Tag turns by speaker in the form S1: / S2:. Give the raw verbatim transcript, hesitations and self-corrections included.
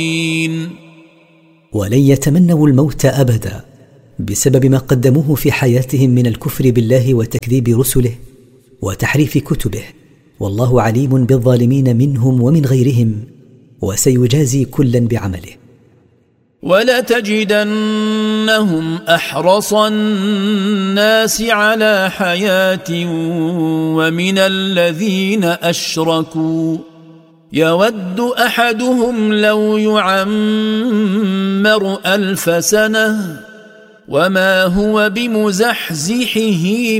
S1: ولن يتمنوا الموت أبدا بسبب ما قدموه في حياتهم من الكفر بالله وتكذيب رسله وتحريف كتبه، والله عليم بالظالمين منهم ومن غيرهم، وسيجازي كلا بعمله.
S2: ولتجدنهم أحرص الناس على حياة ومن الذين أشركوا يود أحدهم لو يعمر ألف سنة وما هو بمزحزحه